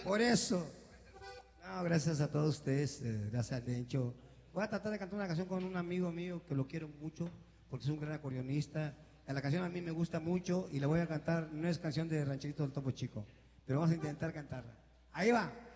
Por eso. No, gracias a todos ustedes, gracias de hecho. Voy a tratar de cantar una canción con un amigo mío que lo quiero mucho, porque es un gran acordeonista. La canción a mí me gusta mucho y la voy a cantar, no es canción de Rancherito del Topo Chico, pero vamos a intentar cantarla. Ahí va.